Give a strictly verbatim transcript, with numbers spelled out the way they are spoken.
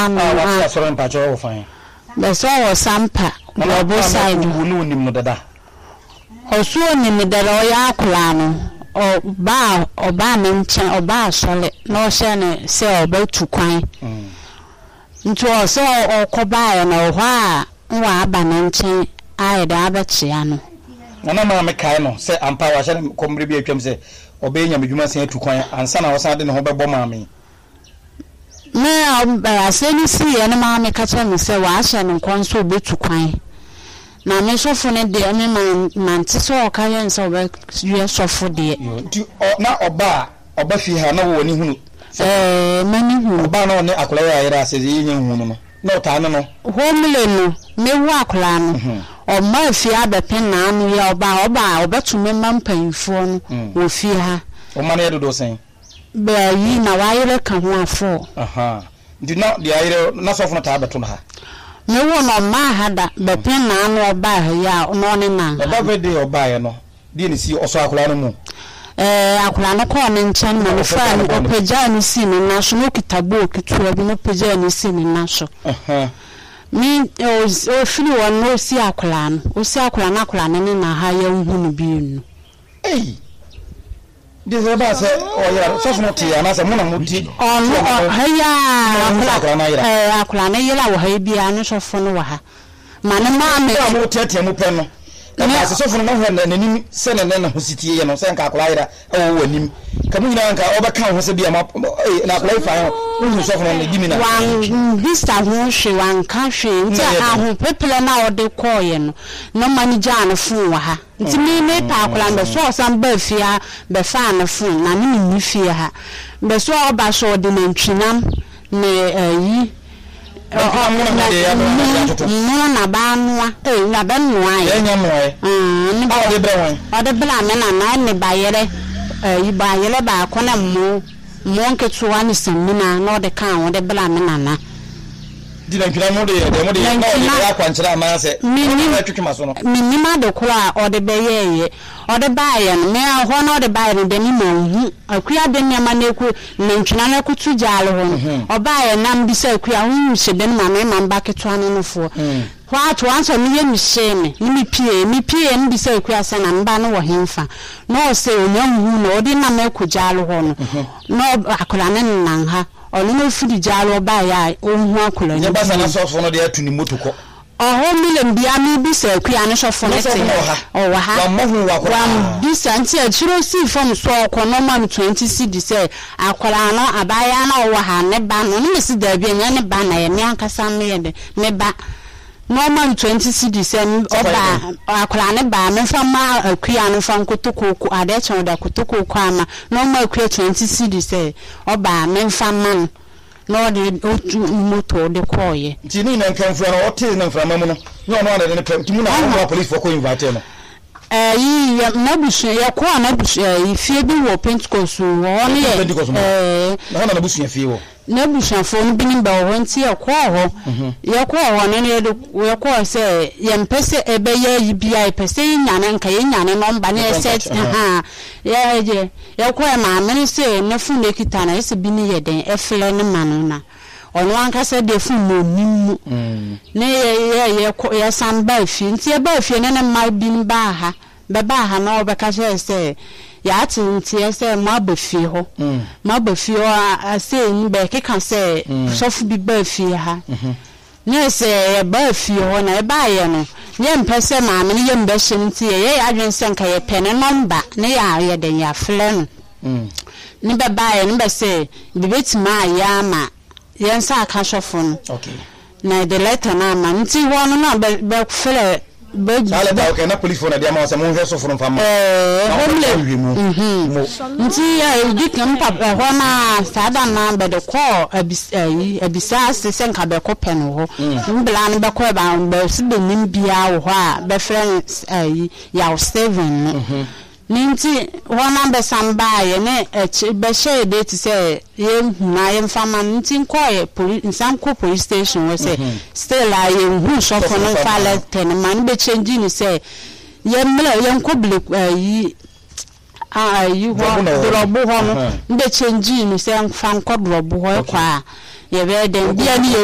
no ah so mpa cho wo fan be so wo sampa global side no nim no dada osu nim dada o ya akula no oba oba me nchen oba asole no hye ne se oba tu kwan nti o so okoba na ho a nwa aba ne nchen ai da abachia no na ma me kai no se ampa wa hye kombre bi atwam se oba nya medwuma se atu kwan ansa na wo sa de ne ho bebo maame me aseni si ye na ma me ka cha me se wa hye ne konso obetu kwan na me sofo ne de me man manti so o ka yen so be ye sofo de na oba oba fi ha na wo ni hunu eh mani hunu oba na ne akola ya yira se ye hunu no na ta no no homle no me wo akola no o ma fi abepen na anu ya oba oba obetu me mampanfo no wo fi ha o ma na do sen be yi na wa yire ka ho afo aha ndi na de ayire na sofo na ta abeto na ha me wo no ma hada be pen na anu oba ya no ne na oba be de oba ye no de ni si oso akola no mu eh akola no ko ne nchen na fa no opeja ni si ni na so no kitabo kitua bi no peja ni si ni na so aha mi o fili won no si akola no o si akola na akola ne na ha ya hu no bi nu eh de se ba se o ya so so ti ana se mu na mu ti on ha ya akola eh akola ne yela wo ha bi anu so fo no wa ha ma ne ma me mo tete mu pe no ka se so fo no ho na nanim se ne ne na ho sitie ye no se nka akola yira e wo wanim ka mu nyina nka oba kan ho se bia ma na akola ifa ho so fo no ne gimi na wan vista ho hwe wan ka hwe nti ahu pepele na ode koye no no manager no fun wa ha nti mi me ta akola be so sam ba fia be fa na fun na ni ni fia ha be so oba so de nantwinam ne yi no na ba noa eh na ba noa ye nya moe mm ni ba de bre won o de bla me na na ne ba yere eh yi ba yere ba ko na mo mo nketu wa ni semina na o de kan o de bla me na na di na nkira mo de de mo de no ya kwanchira ma se mi ni twetwema so no mi ni ma de ko a o de be ye ye o de ba ye no me ho na o de ba ye de ni mo hu akua de nyama na eku na ntwina na kutu jaalo ho o ba ye nam bi se akua hu hye de ma me ma mba ketu anu no fo what once me ye mi sheme ni mi pie mi pie ni bi se akua se na mba no wo hemfa no se onyam hu no o de na me ku jaalo ho no no akola ne nan ha onu no fudi jalo ba ya ohun akola ni ba sana so fo no de atuni motoko oho million bia mi bi se akua ne so fo ne te o wa ha wa mohu wa ko wa bi santi a chiro si fo so ko no man twenty cedi se akola no abaya na o wa ha ne ba no ne si da bia nya ne ba na ye ne ankasa me ye de ne ba no man twenty cedi se oba akola ne ba me fa ma akua no fa nkotoko ku ade chen da kotoko ku ama no ma akua twenty cedi se oba me fa man no de otu moto de koye ti ni na nkan fura no ote na fura mamu no no no na de ne ti mu na no police for ko invite no eh yi na busu ya ko na busu yi fie bi wo Pentecost wo ne eh na na busu ya fie wo na busu fo no bi ni ba wo nti ya ko ho ya ko ho ne ne ya ko se ya mpese ebe ya yi bia pese nyane nka ye nyane no mba ne set ha ya je ya ko ma me se ne fu ne kita na ese bi ni ye den efele ne manu na ono ankasa de fu mo nimu ne ye ye ko ya san ba fi nti e ba fi ne ne ma bi ni ba ha be ba ha na obeka se ya ati nti ese ma ba fi ho ma ba fi ho a se ni be ke kan se sofu bi ba fi ha ne se ba fi ho na e ba ye no ne mpese ma me ye mbe hye nti ye ya adwen se nka ye pene number ne ya ye den ya fle no ni be ba ye ni be se bi betima ya ma yen sa aka shofo no okay na the letter na ma nti ho no na be fle be sale ba okay na police phone na dia ma se mo hwe so fo fama eh homle mhm nti ya di kan papa ho na sada na be de ko abisai abisa se se nka be ko pen ho mbla no be ko ba be se be nim bia wo ho a be friends ai ya seven ninti wana be samba ye ne be share date say ye na ye fama ninti nkoye police nsamko police station we say still I ye hu so for no file ten man be change ni say ye mle ye nkobile yi ah yi ho drobo ho no be change ni say fan ko drobo ho kwa ye be den bia ni